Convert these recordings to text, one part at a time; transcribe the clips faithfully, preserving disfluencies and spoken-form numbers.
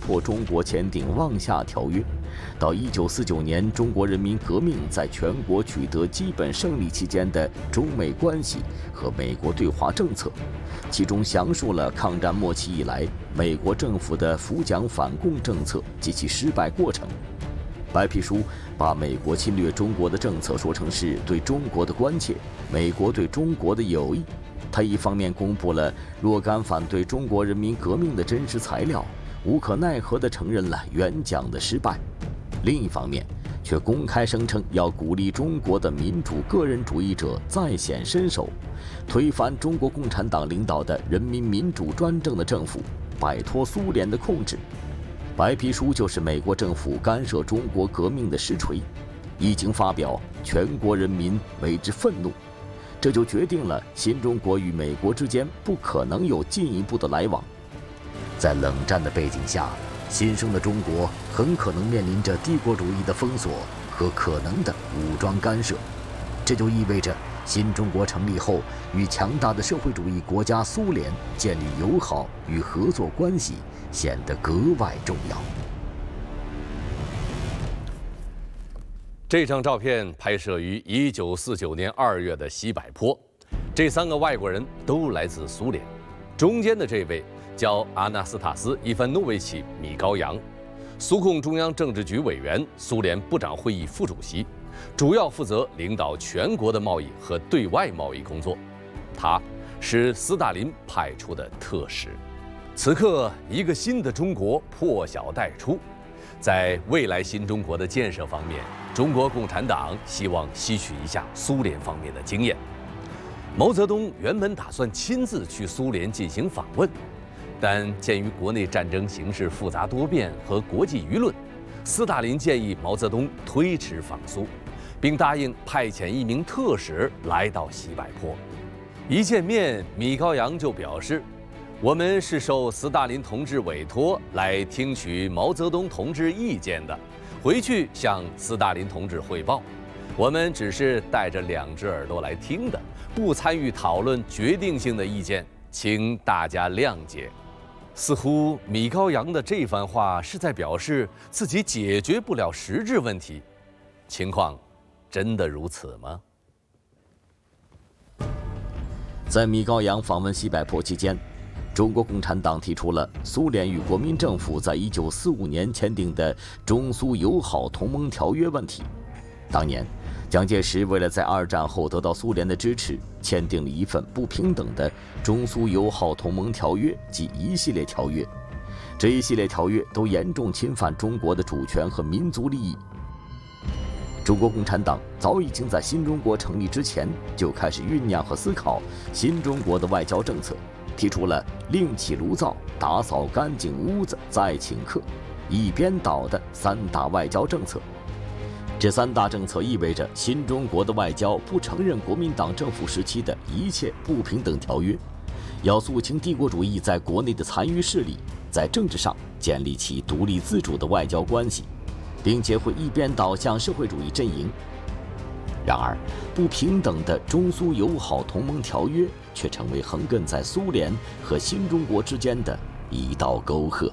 迫中国签订望厦条约。到一九四九年中国人民革命在全国取得基本胜利期间的中美关系和美国对华政策，其中详述了抗战末期以来美国政府的扶蒋反共政策及其失败过程。白皮书把美国侵略中国的政策说成是对中国的关切，美国对中国的友谊。他一方面公布了若干反对中国人民革命的真实材料，无可奈何地承认了援蒋的失败；另一方面，却公开声称要鼓励中国的民主个人主义者再显身手，推翻中国共产党领导的人民民主专政的政府，摆脱苏联的控制。白皮书就是美国政府干涉中国革命的实锤，一经发表，全国人民为之愤怒，这就决定了新中国与美国之间不可能有进一步的来往。在冷战的背景下，新生的中国很可能面临着帝国主义的封锁和可能的武装干涉，这就意味着新中国成立后与强大的社会主义国家苏联建立友好与合作关系显得格外重要。 这张照片拍摄于一九四九年二月的西柏坡，这三个外国人都来自苏联，中间的这位叫阿纳斯塔斯·伊凡诺维奇·米高扬，苏共中央政治局委员、苏联部长会议副主席，主要负责领导全国的贸易和对外贸易工作。他是斯大林派出的特使。此刻，一个新的中国破晓待出，在未来新中国的建设方面，中国共产党希望吸取一下苏联方面的经验。毛泽东原本打算亲自去苏联进行访问，但鉴于国内战争形势复杂多变和国际舆论，斯大林建议毛泽东推迟访苏，并答应派遣一名特使来到西柏坡。一见面，米高扬就表示，我们是受斯大林同志委托来听取毛泽东同志意见的，回去向斯大林同志汇报。我们只是带着两只耳朵来听的，不参与讨论决定性的意见，请大家谅解。似乎米高扬的这番话是在表示自己解决不了实质问题，情况真的如此吗？ 在米高扬访问西柏坡期间，中国共产党提出了苏联与国民政府在一九四五年签订的中苏友好同盟条约问题。当年，蒋介石为了在二战后得到苏联的支持，签订了一份不平等的中苏友好同盟条约及一系列条约。这一系列条约都严重侵犯中国的主权和民族利益。中国共产党早已经在新中国成立之前就开始酝酿和思考新中国的外交政策，提出了另起炉灶、打扫干净屋子再请客、一边倒的三大外交政策。这三大政策意味着新中国的外交不承认国民党政府时期的一切不平等条约，要肃清帝国主义在国内的残余势力，在政治上建立起独立自主的外交关系，并且会一边倒向社会主义阵营。然而，不平等的中苏友好同盟条约却成为横亘在苏联和新中国之间的一道沟壑。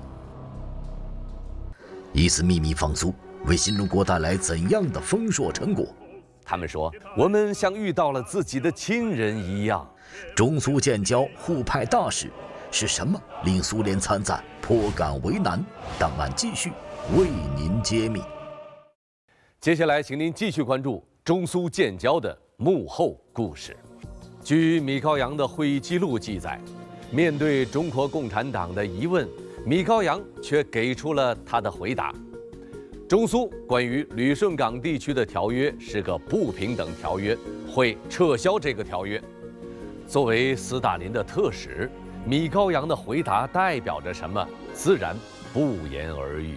一次秘密放苏为新中国带来怎样的丰硕成果？ 他们说，我们像遇到了自己的亲人一样。 中苏建交互派大使是什么令苏联参赞颇感为难？档案继续为您揭秘。 接下来，请您继续关注中苏建交的幕后故事。据米高扬的会议记录记载，面对中国共产党的疑问，米高扬却给出了他的回答。中苏关于旅顺港地区的条约是个不平等条约，会撤销这个条约。作为斯大林的特使，米高扬的回答代表着什么？自然不言而喻。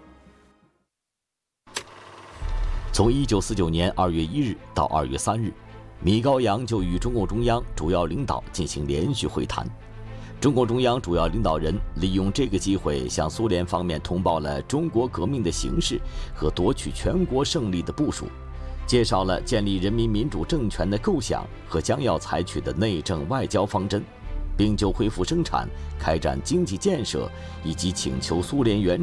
从一九四九年二月一日到二月三日，米高扬就与中共中央主要领导进行连续会谈。中共中央主要领导人利用这个机会向苏联方面通报了中国革命的形势和夺取全国胜利的部署，介绍了建立人民民主政权的构想和将要采取的内政外交方针，并就恢复生产、开展经济建设以及请求苏联援